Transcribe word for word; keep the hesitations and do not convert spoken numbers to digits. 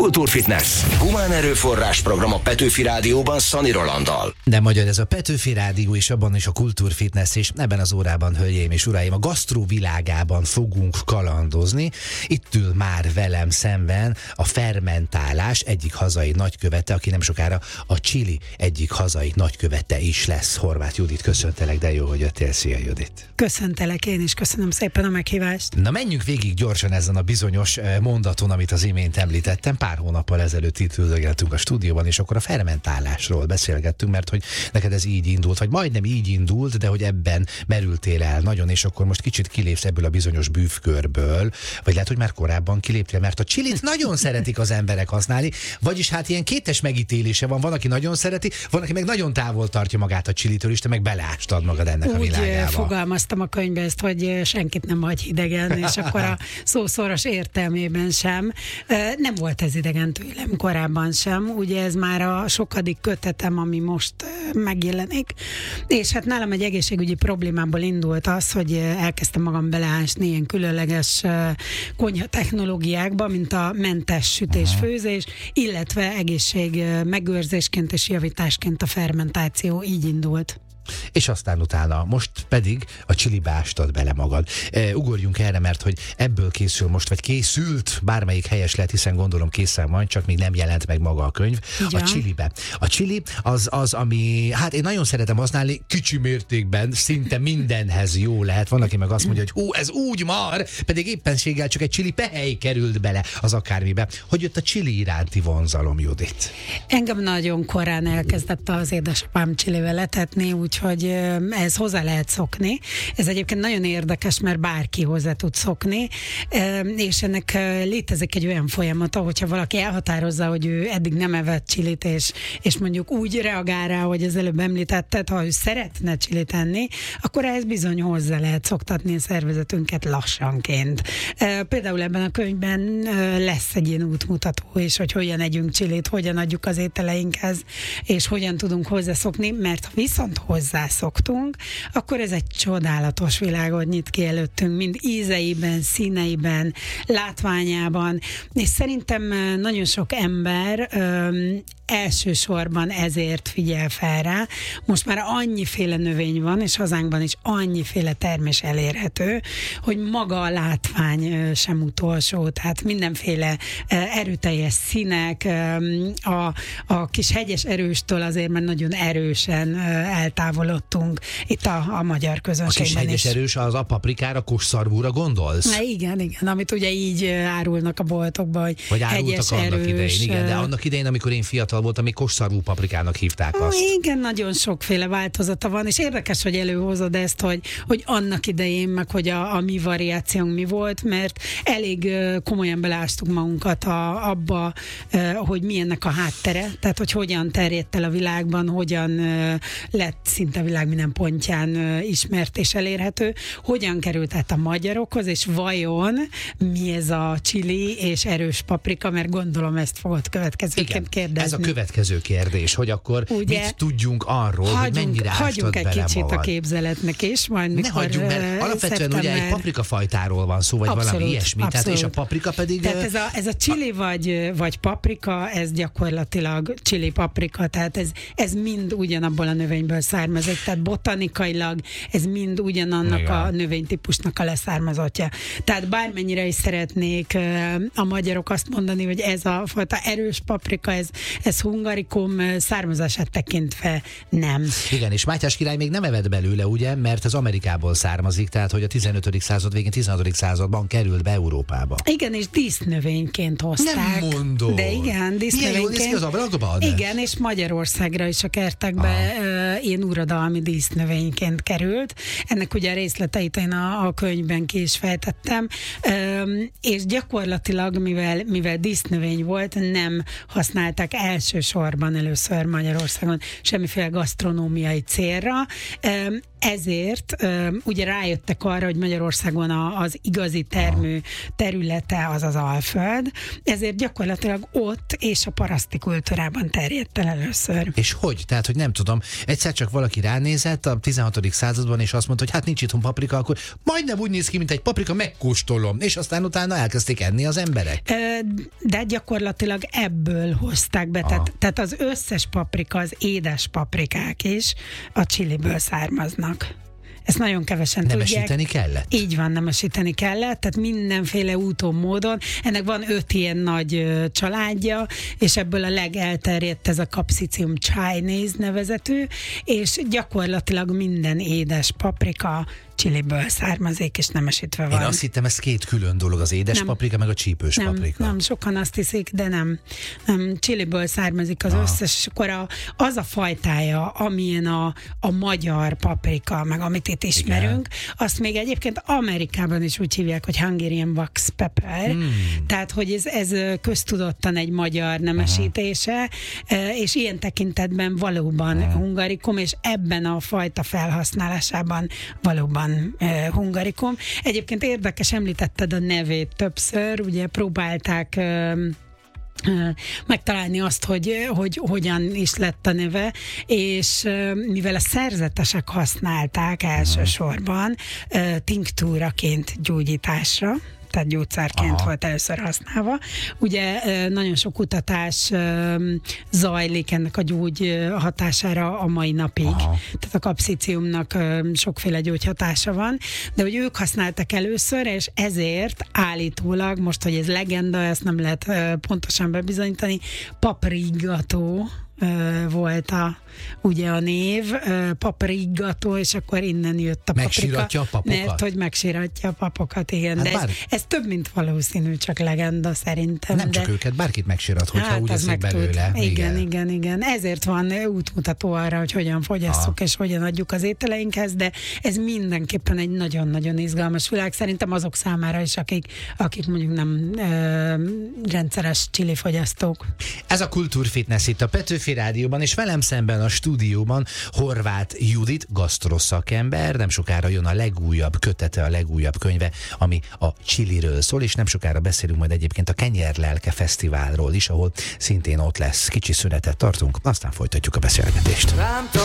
Kultúrfitness. Humán erőforrás program a Petőfi Rádióban Szani Rolanddal. De magyar ez a Petőfi Rádió, és abban is a Kultúrfitness, és ebben az órában, hölgyeim és uraim, a gasztró világában fogunk kalandozni. Itt ül már velem szemben a fermentálás egyik hazai nagykövete, aki nem sokára a chili egyik hazai nagykövete is lesz. Horváth Judit, köszöntelek, de jó, hogy jöttél. Szia, Judit! Köszöntelek én is, köszönöm szépen a meghívást. Na, menjünk végig gyorsan ezen a bizonyos mondaton, amit az imént említettem. Pár hónappal ezelőtt itt üldögeltünk a stúdióban, és akkor a fermentálásról beszélgettünk, mert hogy neked ez így indult, vagy majdnem így indult, de hogy ebben merültél el nagyon, és akkor most kicsit kilépsz ebből a bizonyos bűvkörből, vagy lehet, hogy már korábban kiléptél, mert a chilit nagyon szeretik az emberek használni, vagyis hát ilyen kétes megítélése van, van, aki nagyon szereti, van, aki meg nagyon távol tartja magát a chilitől, és te meg beleástad magad ennek Úgy a világába. Úgy fogalmaztam a könyvbe ezt, hogy senkit nem hagy idegen, és akkor a szószoros értelmében sem. Nem volt ez idegen tőlem korábban sem, ugye ez már a sokadik kötetem, ami most megjelenik, és hát nálam egy egészségügyi problémából indult az, hogy elkezdtem magam beleásni ilyen különleges konyha technológiákba, mint a mentes sütés-főzés, illetve egészség megőrzésként és javításként a fermentáció, így indult. És aztán utána, most pedig a chilibe ástad bele magad. E, ugorjunk erre, mert hogy ebből készül most, vagy készült, bármelyik helyes lehet, hiszen gondolom készen van, csak még nem jelent meg maga a könyv. Igen. A chilibe. A chili az az, ami, hát én nagyon szeretem használni, kicsi mértékben, szinte mindenhez jó lehet. Van, aki meg azt mondja, hogy hú, ez úgy mar, pedig éppenséggel csak egy chili pehely került bele az akármibe. Hogy jött a chili iránti vonzalom, Judit? Engem nagyon korán elkezdett az édesapám chilivel etetni, úgy hogy ez hozzá lehet szokni. Ez egyébként nagyon érdekes, mert bárki hozzá tud szokni, és ennek létezik egy olyan folyamata, hogyha valaki elhatározza, hogy ő eddig nem evett csilit, és, és mondjuk úgy reagál rá, hogy az előbb említetted, ha ő szeretne csilit enni, akkor ehhez bizony hozzá lehet szoktatni a szervezetünket lassanként. Például ebben a könyvben lesz egy ilyen útmutató is, hogy hogyan együnk csilit, hogyan adjuk az ételeinkhez, és hogyan tudunk hozzászokni, mert ha viszont hozzászoktunk, akkor ez egy csodálatos világot nyit ki előttünk, mind ízeiben, színeiben, látványában, és szerintem nagyon sok ember öm, elsősorban ezért figyel fel rá. Most már annyiféle növény van, és hazánkban is annyiféle termés elérhető, hogy maga a látvány sem utolsó, tehát mindenféle erőteljes színek, a, a kis hegyes erőstől azért már nagyon erősen eltávolodtunk itt a, a magyar közönségben is. A kis hegyes erős, az a paprikára, kosszarvúra gondolsz? Na, igen, igen, amit ugye így árulnak a boltokban, hogy Vagy hegyes annak erős. Idején, igen, de annak idején, amikor én fiatal voltam, még kosszarvú paprikának hívták azt. Igen, nagyon sokféle változata van, és érdekes, hogy előhozod ezt, hogy, hogy annak idején, meg hogy a, a mi variációnk mi volt, mert elég komolyan beleástuk magunkat a, abba, hogy mi ennek a háttere, tehát hogy hogyan terjedt el a világban, hogyan lett szinte a világ minden pontján ismert és elérhető, hogyan került át a magyarokhoz, és vajon mi ez a chili és erős paprika, mert gondolom ezt fogod következőként kérdezni. Ez a következő kérdés, hogy akkor ugye, mit tudjunk arról, hagyunk, hogy mennyire ástad bele egy kicsit magad. A képzeletnek is, majd mikor... Ne hagyjuk, mert alapvetően ugye egy paprikafajtáról van szó, vagy abszolút, valami ilyesmi, tehát, és a paprika pedig... Tehát ez a, ez a chili vagy, vagy paprika, ez gyakorlatilag chili paprika, tehát ez, ez mind ugyanabból a növényből származik, tehát botanikailag ez mind ugyanannak igen. a növénytípusnak a leszármazottja. Tehát bármennyire is szeretnék a magyarok azt mondani, hogy ez a fajta erős paprika, ez, ez hungarikum származását tekintve nem. Igen, és Mátyás király még nem evett belőle, ugye, mert az Amerikából származik, tehát hogy a tizenötödik század végén, tizenhatodik században került be Európába. Igen, és dísznövényként hozták. Nem mondod. De igen, dísznövényként. Milyen jól az ablakban? Igen, és Magyarországra is a kertekbe uh, ilyen uradalmi dísznövényként került. Ennek ugye a részleteit én a, a könyvben ki is fejtettem, um, és gyakorlatilag, mivel, mivel dísznövény volt, nem használták elsősorban először Magyarországon semmiféle gasztronómiai célra. Um, ezért ugye rájöttek arra, hogy Magyarországon az igazi termő területe az az Alföld, ezért gyakorlatilag ott és a paraszti kultúrában terjedt el először. És hogy? Tehát, hogy nem tudom, egyszer csak valaki ránézett a tizenhatodik században, és azt mondta, hogy hát nincs itthon paprika, akkor majdnem úgy néz ki, mint egy paprika, megkóstolom, és aztán utána elkezdték enni az emberek. De gyakorlatilag ebből hozták be, tehát, tehát az összes paprika, az édes paprikák is a chiliből származnak. Ezt nagyon kevesen nemesíteni tudják. kellett? Így van, nemesíteni kellett, tehát mindenféle úton, módon. Ennek van öt ilyen nagy ö, családja, és ebből a legelterjedt ez a Capsicum Chinese nevezetű, és gyakorlatilag minden édes paprika chiliből származik, és nemesítve van. Én azt hittem, ez két külön dolog, az édes nem. paprika, meg a csípős nem, paprika. Nem, sokan azt hiszik, de nem. nem chiliből származik az ah. összes, és akkor a, az a fajtája, amilyen a, a magyar paprika, meg amit itt ismerünk, igen. azt még egyébként Amerikában is úgy hívják, hogy Hungarian wax pepper, hmm. tehát, hogy ez, ez köztudottan egy magyar nemesítése, aha. és ilyen tekintetben valóban aha. hungarikum, és ebben a fajta felhasználásában valóban Uh, hungarikum. Egyébként érdekes, említetted a nevét többször, ugye próbálták uh, uh, megtalálni azt, hogy, hogy hogyan is lett a neve, és uh, mivel a szerzetesek használták elsősorban uh, tinktúraként gyógyításra, tehát gyógyszerként aha. volt először használva. Ugye nagyon sok kutatás zajlik ennek a gyógy hatására a mai napig. Aha. Tehát a kapsziciumnak sokféle gyógyhatása van, de hogy ők használtak először, és ezért állítólag, most, hogy ez legenda, ezt nem lehet pontosan bebizonyítani, paprigató volt a, ugye a név, paprigató, és akkor innen jött a paprika. A papokat? Mert hogy megsiratja a papokat, igen. Hát de bár... ez, ez több, mint valószínű, csak legenda szerintem. Nem de... csak őket, bárkit megsirat, hogyha hát, úgy eszik belőle. Igen, igen, igen, igen. Ezért van útmutató arra, hogy hogyan fogyasszuk, és hogyan adjuk az ételeinkhez, de ez mindenképpen egy nagyon-nagyon izgalmas világ. Szerintem azok számára is, akik, akik mondjuk nem ö, rendszeres chilifogyasztók. Ez a Kultúrfitness itt a Petőfi Rádióban, és velem szemben a stúdióban Horváth Judit, gasztroszakember. Nem sokára jön a legújabb kötete, a legújabb könyve, ami a chiliről szól, és nem sokára beszélünk majd egyébként a Kenyérlelke Fesztiválról is, ahol szintén ott lesz. Kicsi szünetet tartunk, aztán folytatjuk a beszélgetést.